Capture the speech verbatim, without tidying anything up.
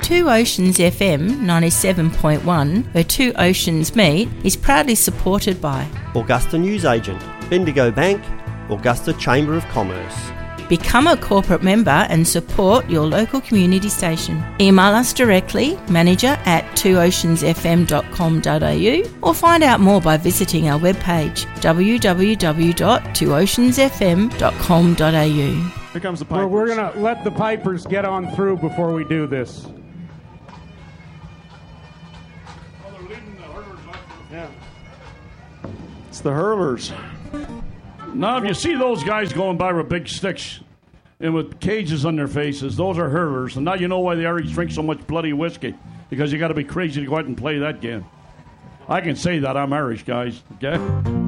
Two Oceans F M ninety-seven point one, where two oceans meet, is proudly supported by Augusta Newsagent, Bendigo Bank, Augusta Chamber of Commerce. Become a corporate member and support your local community station. Email us directly, manager at two oceans f m dot com dot a u, or find out more by visiting our webpage w w w dot two oceans f m dot com dot a u. Here comes the Pipers. Well, we're going to let the Pipers get on through before we do this. Oh, they're leading the hurlers up. Yeah. It's the hurlers. Now, if you see those guys going by with big sticks and with cages on their faces, those are hurlers. And now you know why the Irish drink so much bloody whiskey. Because you got to be crazy to go out and play that game. I can say that. I'm Irish, guys. Okay?